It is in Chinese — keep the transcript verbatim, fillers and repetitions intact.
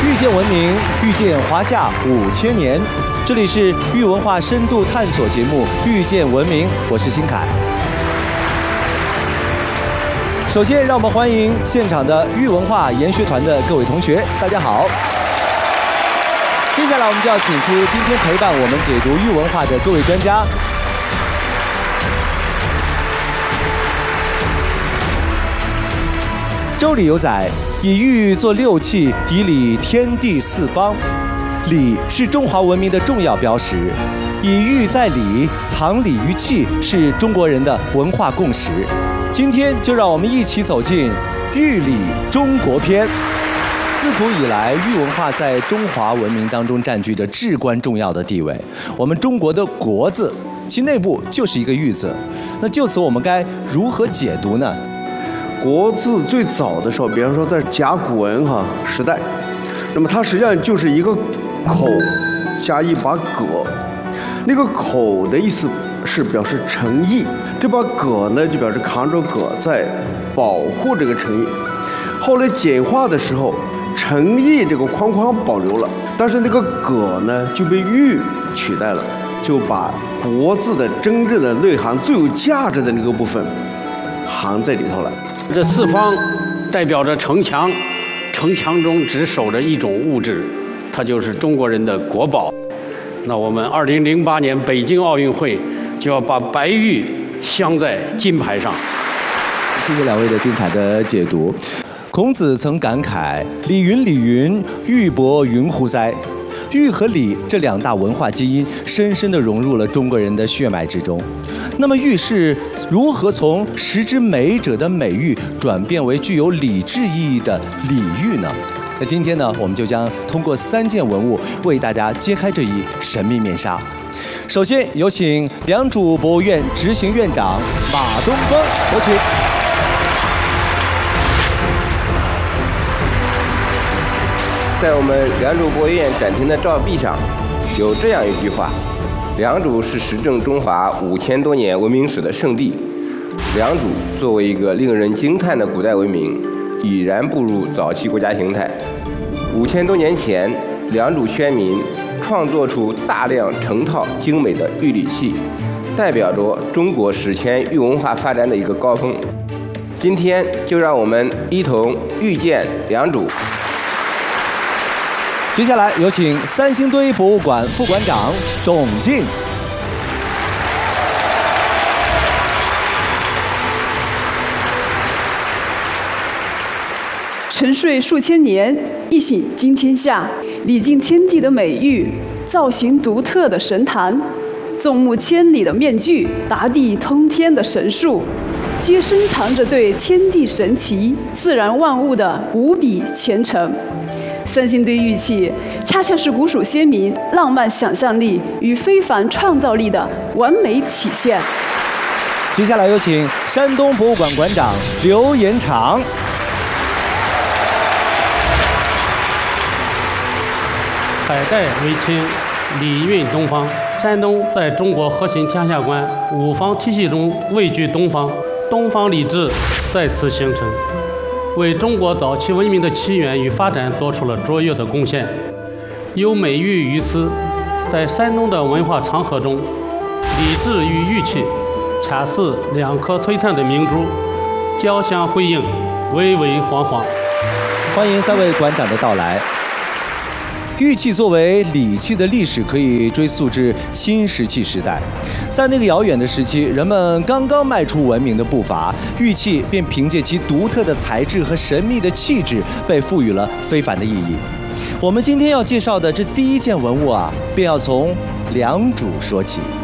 遇见文明，遇见华夏五千年。这里是豫文化深度探索节目《遇见文明》，我是新凯。首先，让我们欢迎现场的豫文化研学团的各位同学，大家好。接下来，我们就要请出今天陪伴我们解读豫文化的各位专家。周礼有载：以玉作六器，以礼天地四方。礼是中华文明的重要标识，以玉在礼，藏礼于器，是中国人的文化共识。今天就让我们一起走进豫礼中国篇。自古以来，豫文化在中华文明当中占据着至关重要的地位。我们中国的国字，其内部就是一个玉字。那就此我们该如何解读呢？ 国字最早的时候，比方说在甲骨文哈时代，那么它实际上就是一个口加一把戈，那个口的意思是表示诚意，这把戈呢就表示扛着戈在保护这个诚意。后来简化的时候，诚意这个框框保留了，但是那个戈呢就被玉取代了，就把国字的真正的内涵、最有价值的那个部分含在里头了。 这四方代表着城墙，城墙中只守着一种物质，它就是中国人的国宝。那我们二零零八年北京奥运会就要把白玉镶在金牌上。 谢谢两位的精彩的解读。孔子曾感慨：“礼云，礼云，玉帛云乎哉？”玉和礼这两大文化基因深深地融入了中国人的血脉之中。那么玉是如何从实之美者的美玉转变为具有礼制意义的礼玉呢？那今天呢，我们就将通过三件文物为大家揭开这一神秘面纱。首先有请良渚博物院执行院长马东峰，有请。 在我们良渚博物院展厅的照壁上，有这样一句话：良渚是实证中华五千多年文明史的圣地。良渚作为一个令人惊叹的古代文明，已然步入早期国家形态。五千多年前，良渚宣民创作出大量成套精美的玉礼器，代表着中国史前玉文化发展的一个高峰。今天就让我们一同遇见良渚。 接下来有请三星堆博物馆副馆长董静。 沉睡数千年，一醒惊天下。礼尽天地的美玉，造型独特的神坛，纵目千里的面具，达地通天的神树，皆深藏着对天地神奇、自然万物的无比虔诚。三星堆玉器恰恰是古蜀先民浪漫想象力与非凡创造力的完美体现。 接下来有请山东博物馆馆长刘延长。 百代为亲，礼运东方。山东在中国核心天下观五方体系中位居东方，东方礼制在此形成，为中国早期文明的起源与发展做出了卓越的贡献。有美玉于斯，在山东的文化长河中，礼制与玉器恰似两颗璀璨的明珠，交相辉映，巍巍煌煌。 欢迎三位馆长的到来。玉器作为礼器的历史可以追溯至新石器时代，在那个遥远的时期，人们刚刚迈出文明的步伐，玉器便凭借其独特的材质和神秘的气质，被赋予了非凡的意义。我们今天要介绍的这第一件文物啊，便要从良渚说起。